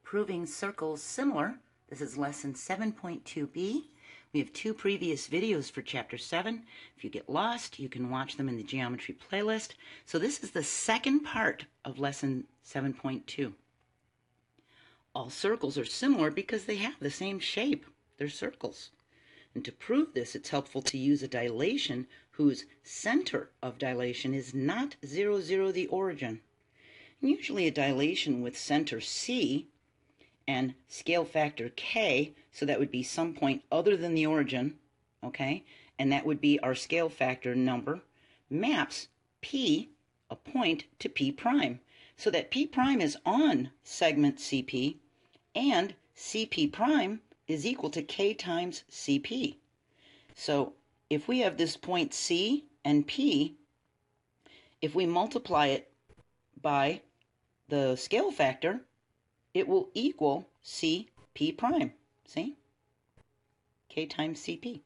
Proving circles similar. This is lesson 7.2b. We have two previous videos for chapter 7. If you get lost, you can watch them in the geometry playlist. So this is the second part of lesson 7.2. All circles are similar because they have the same shape. They're circles. And to prove this, it's helpful to use a dilation whose center of dilation is not 0, 0, the origin. And usually a dilation with center C and scale factor K, so that would be some point other than the origin, okay? And that would be our scale factor number, maps P, a point, to P prime, so that P prime is on segment CP, and CP prime is equal to K times CP. So if we have this point C and P, if we multiply it by the scale factor, it will equal CP prime. See? K times CP.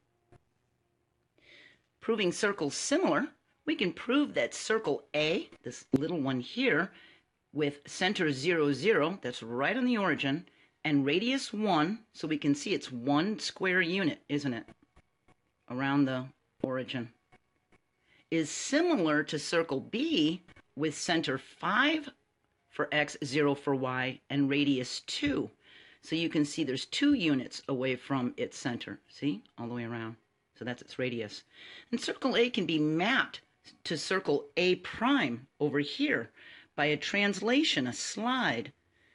Proving circles similar, we can prove that circle A, this little one here, with center 0, 0, that's right on the origin, and radius 1, so we can see it's 1 square unit, isn't it, around the origin, is similar to circle B with center 5 for x, 0 for y, and radius 2. So you can see there's 2 units away from its center, see, all the way around. So that's its radius. And circle A can be mapped to circle A prime over here by a translation, a slide.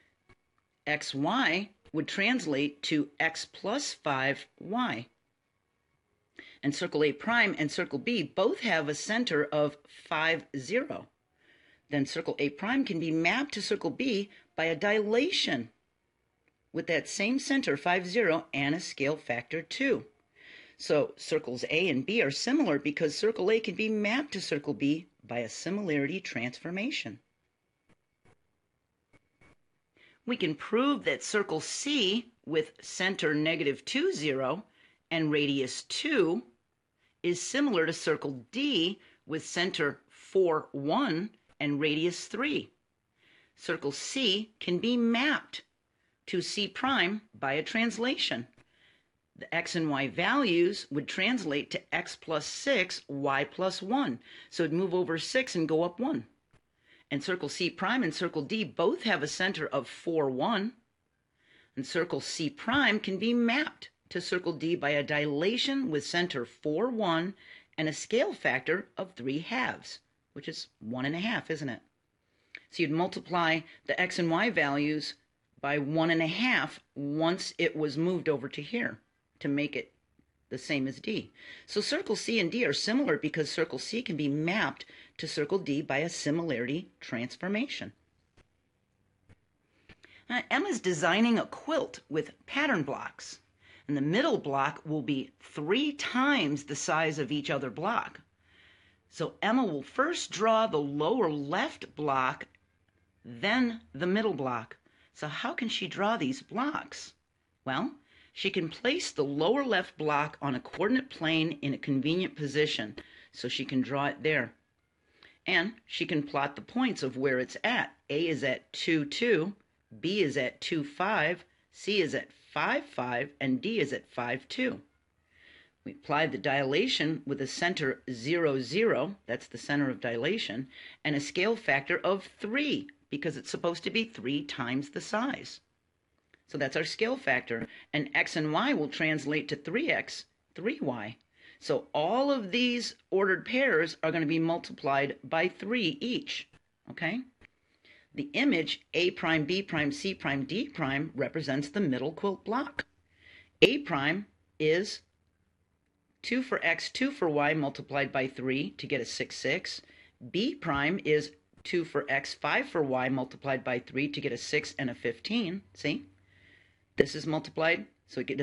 xy would translate to x plus 5y. And circle A prime and circle B both have a center of 5, 0. Then circle A prime can be mapped to circle B by a dilation with that same center, 5, 0, and a scale factor 2. So circles A and B are similar because circle A can be mapped to circle B by a similarity transformation. We can prove that circle C with center -2, 0 and radius 2 is similar to circle D with center 4, 1 and radius 3. Circle C can be mapped to C prime by a translation. The x and y values would translate to x plus 6, y plus 1. So it'd move over 6 and go up 1. And circle C prime and circle D both have a center of 4, 1. And circle C prime can be mapped to circle D by a dilation with center 4, 1 and a scale factor of 3/2, which is 1.5, isn't it? So you'd multiply the x and y values by 1.5 once it was moved over to here to make it the same as D. So circle C and D are similar because circle C can be mapped to circle D by a similarity transformation. Emma's designing a quilt with pattern blocks, and the middle block will be 3 times the size of each other block. So Emma will first draw the lower left block, then the middle block. So how can she draw these blocks? Well, she can place the lower left block on a coordinate plane in a convenient position, so she can draw it there. And she can plot the points of where it's at. A is at 2, 2, B is at 2, 5, C is at 5, 5, and D is at 5, 2. We applied the dilation with a center 0, 0, that's the center of dilation, and a scale factor of 3, because it's supposed to be 3 times the size. So that's our scale factor, and x and y will translate to 3x, 3y. So all of these ordered pairs are going to be multiplied by 3 each, okay? The image A prime, B prime, C prime, D prime represents the middle quilt block. A prime is 2 for x, 2 for y multiplied by 3 to get a 6, 6. B prime is 2 for x, 5 for y multiplied by 3 to get a 6 and a 15. See? This is multiplied, so we get